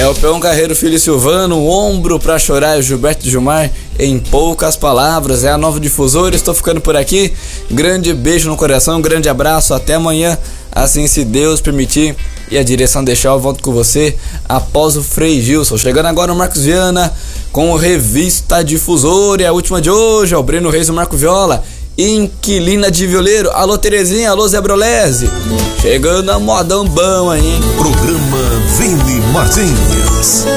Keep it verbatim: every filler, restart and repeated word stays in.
o Peão Carreiro Filho e Silvano, o ombro pra chorar, é o Gilberto Gilmar, em poucas palavras, é a Nova Difusora. Estou ficando por aqui, grande beijo no coração, um grande abraço, até amanhã, assim se Deus permitir e a direção deixar, eu volto com você após o Frei Gilson. Chegando agora o Marcos Viana com o Revista Difusora, e a última de hoje é o Breno Reis e o Marco Viola, Inquilina de Violeiro. Alô Terezinha, alô Zé Brolese, chegando a modão bom aí, hein? Programa Vini Martins.